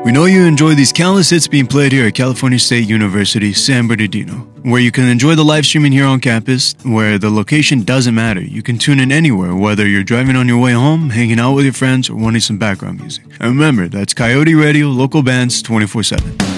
We know you enjoy these countless hits being played here at California State University, San Bernardino, where you can enjoy the live streaming here on campus, where the location doesn't matter. You can tune in anywhere, whether you're driving on your way home, hanging out with your friends, or wanting some background music. And remember, that's Coyote Radio, local bands, 24/7.